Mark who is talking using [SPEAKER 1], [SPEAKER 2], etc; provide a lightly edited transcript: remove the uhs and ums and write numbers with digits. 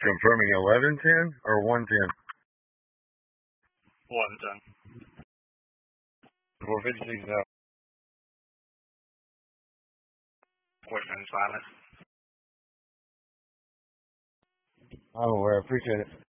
[SPEAKER 1] Confirming 1110 or 110?
[SPEAKER 2] 110.
[SPEAKER 1] 456 out.
[SPEAKER 2] Voicemail silence.
[SPEAKER 1] I'm aware. Appreciate it.